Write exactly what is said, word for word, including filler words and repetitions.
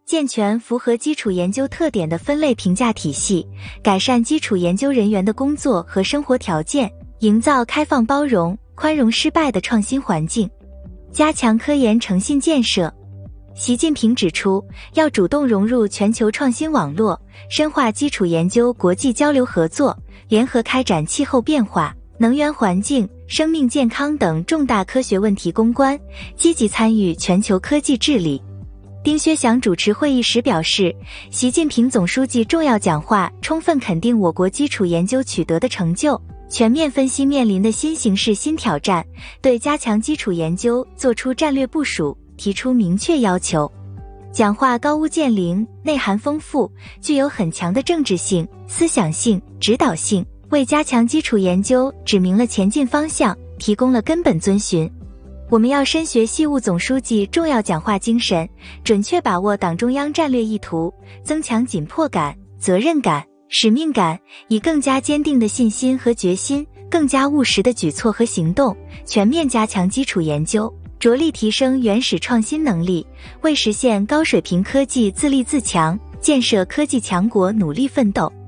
健全符合基础研究特点的分类评价体系，改善基础研究人员的工作和生活条件，营造开放包容、宽容失败的创新环境，加强科研诚信建设。习近平指出，要主动融入全球创新网络，深化基础研究国际交流合作，联合开展气候变化、能源环境、生命健康等重大科学问题攻关，积极参与全球科技治理。丁薛祥主持会议时表示，习近平总书记重要讲话充分肯定我国基础研究取得的成就，全面分析面临的新形势新挑战，对加强基础研究作出战略部署，提出明确要求。讲话高屋建瓴，内涵丰富，具有很强的政治性、思想性、指导性，为加强基础研究指明了前进方向，提供了根本遵循。我们要深学习务总书记重要讲话精神，准确把握党中央战略意图，增强紧迫感、责任感、使命感，以更加坚定的信心和决心，更加务实的举措和行动，全面加强基础研究，着力提升原始创新能力，为实现高水平科技自立自强、建设科技强国努力奋斗。